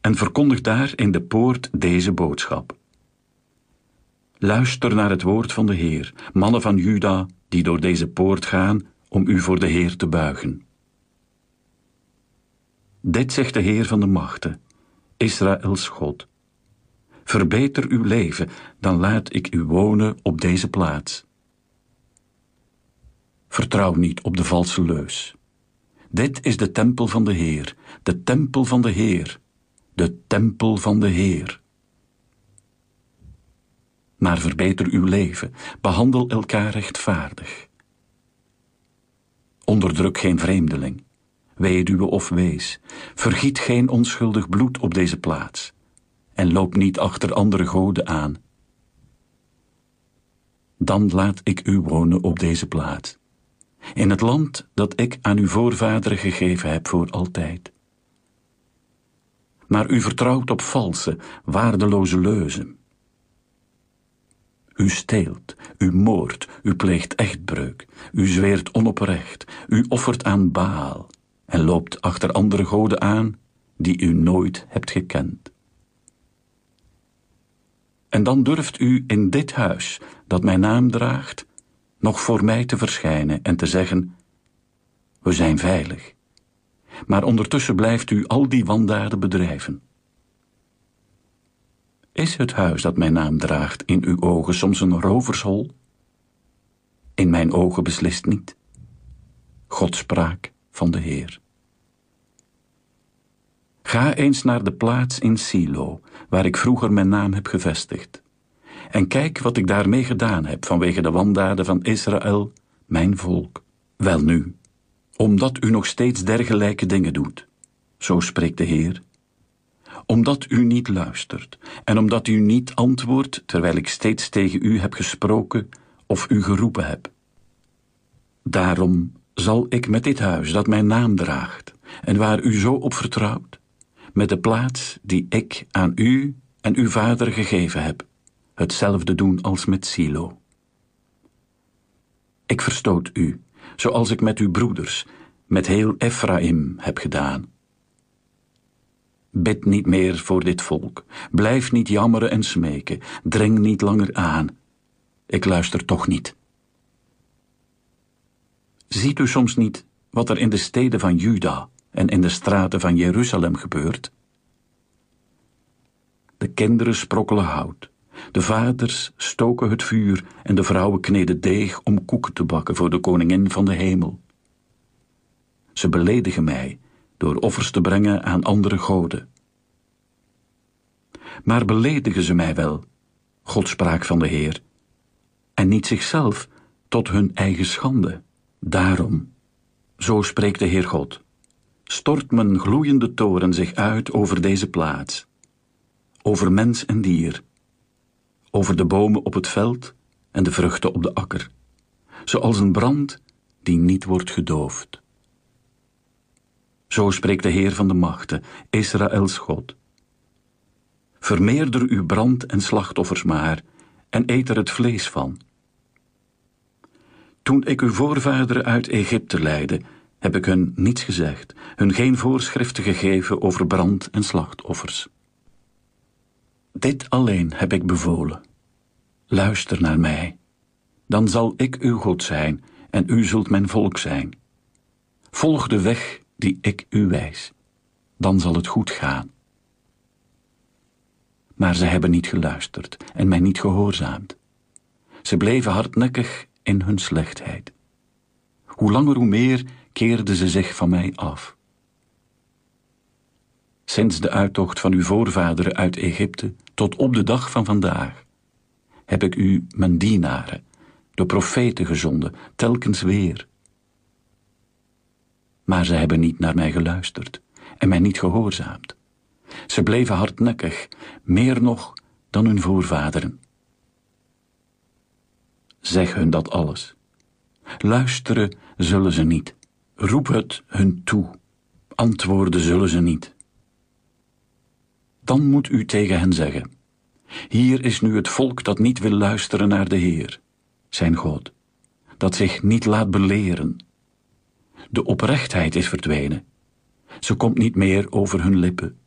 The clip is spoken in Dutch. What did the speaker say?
en verkondig daar in de poort deze boodschap. Luister naar het woord van de Heer, mannen van Juda, die door deze poort gaan om u voor de Heer te buigen. Dit zegt de Heer van de machten, Israëls God. Verbeter uw leven, dan laat ik u wonen op deze plaats. Vertrouw niet op de valse leus. Dit is de tempel van de Heer, de tempel van de Heer, de tempel van de Heer. Maar verbeter uw leven, behandel elkaar rechtvaardig. Onderdruk geen vreemdeling, weduwe of wees, vergiet geen onschuldig bloed op deze plaats, en loop niet achter andere goden aan. Dan laat ik u wonen op deze plaats, in het land dat ik aan uw voorvaderen gegeven heb voor altijd. Maar u vertrouwt op valse, waardeloze leuzen. U steelt, u moordt, u pleegt echtbreuk, u zweert onoprecht, u offert aan Baal en loopt achter andere goden aan die u nooit hebt gekend. En dan durft u in dit huis, dat mijn naam draagt, nog voor mij te verschijnen en te zeggen, we zijn veilig. Maar ondertussen blijft u al die wandaden bedrijven. Is het huis dat mijn naam draagt in uw ogen soms een rovershol? In mijn ogen beslist niet. Godspraak van de Heer. Ga eens naar de plaats in Silo, waar ik vroeger mijn naam heb gevestigd. En kijk wat ik daarmee gedaan heb vanwege de wandaden van Israël, mijn volk. Welnu, omdat u nog steeds dergelijke dingen doet, zo spreekt de Heer. Omdat u niet luistert en omdat u niet antwoordt terwijl ik steeds tegen u heb gesproken of u geroepen heb. Daarom zal ik met dit huis dat mijn naam draagt en waar u zo op vertrouwt, met de plaats die ik aan u en uw vader gegeven heb, hetzelfde doen als met Silo. Ik verstoot u, zoals ik met uw broeders, met heel Efraïm heb gedaan. Bid niet meer voor dit volk, blijf niet jammeren en smeken, dring niet langer aan. Ik luister toch niet. Ziet u soms niet wat er in de steden van Juda en in de straten van Jeruzalem gebeurt? De kinderen sprokkelen hout, de vaders stoken het vuur en de vrouwen kneden deeg om koeken te bakken voor de koningin van de hemel. Ze beledigen mij door offers te brengen aan andere goden. Maar beledigen ze mij wel, Godspraak van de Heer, en niet zichzelf tot hun eigen schande. Daarom, zo spreekt de Heer God, stort mijn gloeiende toren zich uit over deze plaats, over mens en dier, over de bomen op het veld en de vruchten op de akker, zoals een brand die niet wordt gedoofd. Zo spreekt de Heer van de machten, Israëls God. Vermeerder uw brand- en slachtoffers maar, en eet er het vlees van. Toen ik uw voorvaderen uit Egypte leidde, heb ik hun niets gezegd, hun geen voorschriften gegeven over brand- en slachtoffers. Dit alleen heb ik bevolen. Luister naar mij, dan zal ik uw God zijn en u zult mijn volk zijn. Volg de weg die ik u wijs, dan zal het goed gaan. Maar ze hebben niet geluisterd en mij niet gehoorzaamd. Ze bleven hardnekkig in hun slechtheid. Hoe langer hoe meer keerden ze zich van mij af. Sinds de uittocht van uw voorvaderen uit Egypte tot op de dag van vandaag heb ik u mijn dienaren, de profeten gezonden, telkens weer. Maar ze hebben niet naar mij geluisterd en mij niet gehoorzaamd. Ze bleven hardnekkig, meer nog dan hun voorvaderen. Zeg hun dat alles. Luisteren zullen ze niet. Roep het hun toe. Antwoorden zullen ze niet. Dan moet u tegen hen zeggen: hier is nu het volk dat niet wil luisteren naar de Heer, zijn God, dat zich niet laat beleren. De oprechtheid is verdwenen. Ze komt niet meer over hun lippen.